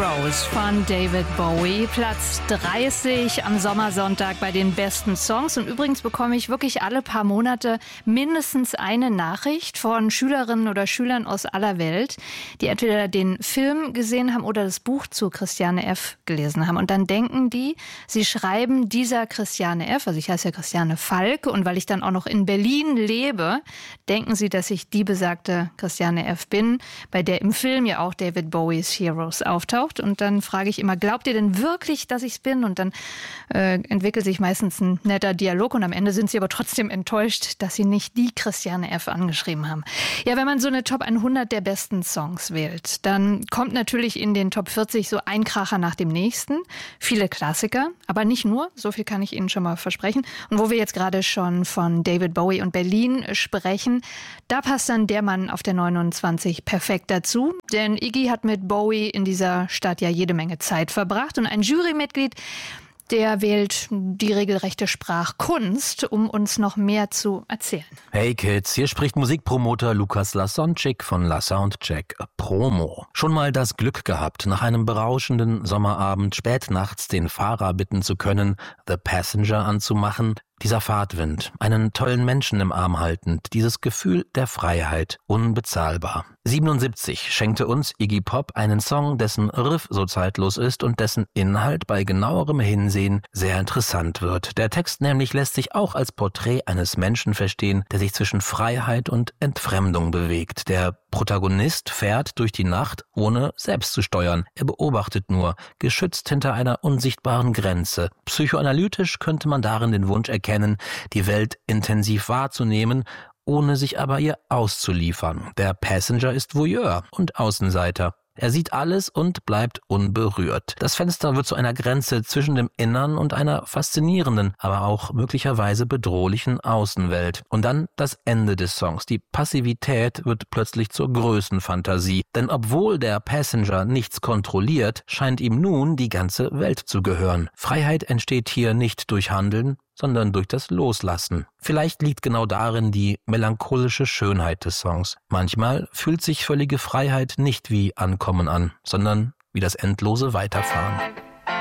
Heroes von David Bowie, Platz 30 am Sommersonntag bei den besten Songs. Und übrigens bekomme ich wirklich alle paar Monate mindestens eine Nachricht von Schülerinnen oder Schülern aus aller Welt, die entweder den Film gesehen haben oder das Buch zu Christiane F. gelesen haben. Und dann denken die, sie schreiben dieser Christiane F., also ich heiße ja Christiane Falk, und weil ich dann auch noch in Berlin lebe, denken sie, dass ich die besagte Christiane F. bin, bei der im Film ja auch David Bowies Heroes auftaucht. Und dann frage ich immer, glaubt ihr denn wirklich, dass ich es bin? Und dann entwickelt sich meistens ein netter Dialog und am Ende sind sie aber trotzdem enttäuscht, dass sie nicht die Christiane F. angeschrieben haben. Ja, wenn man so eine Top 100 der besten Songs wählt, dann kommt natürlich in den Top 40 so ein Kracher nach dem nächsten. Viele Klassiker, aber nicht nur, so viel kann ich Ihnen schon mal versprechen. Und wo wir jetzt gerade schon von David Bowie und Berlin sprechen, da passt dann der Mann auf der 29 perfekt dazu. Denn Iggy hat mit Bowie in dieser Stadt ja jede Menge Zeit verbracht. Und ein Jurymitglied, der wählt die regelrechte Sprachkunst, um uns noch mehr zu erzählen. Hey Kids, hier spricht Musikpromoter Lukas Lasonczyk von La Soundcheck Promo. Schon mal das Glück gehabt, nach einem berauschenden Sommerabend spät nachts den Fahrer bitten zu können, The Passenger anzumachen? Dieser Fahrtwind, einen tollen Menschen im Arm haltend, dieses Gefühl der Freiheit, unbezahlbar. 77 schenkte uns Iggy Pop einen Song, dessen Riff so zeitlos ist und dessen Inhalt bei genauerem Hinsehen sehr interessant wird. Der Text nämlich lässt sich auch als Porträt eines Menschen verstehen, der sich zwischen Freiheit und Entfremdung bewegt. Der Protagonist fährt durch die Nacht, ohne selbst zu steuern. Er beobachtet nur, geschützt hinter einer unsichtbaren Grenze. Psychoanalytisch könnte man darin den Wunsch erkennen, die Welt intensiv wahrzunehmen, ohne sich aber ihr auszuliefern. Der Passenger ist Voyeur und Außenseiter. Er sieht alles und bleibt unberührt. Das Fenster wird zu einer Grenze zwischen dem Innern und einer faszinierenden, aber auch möglicherweise bedrohlichen Außenwelt. Und dann das Ende des Songs. Die Passivität wird plötzlich zur Größenfantasie. Denn obwohl der Passenger nichts kontrolliert, scheint ihm nun die ganze Welt zu gehören. Freiheit entsteht hier nicht durch Handeln, sondern durch das Loslassen. Vielleicht liegt genau darin die melancholische Schönheit des Songs. Manchmal fühlt sich völlige Freiheit nicht wie Ankommen an, sondern wie das endlose Weiterfahren.